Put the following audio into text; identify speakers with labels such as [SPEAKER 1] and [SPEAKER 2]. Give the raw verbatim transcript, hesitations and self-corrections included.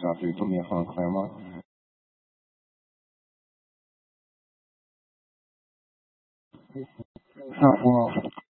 [SPEAKER 1] さという富谷藩から山さあ、この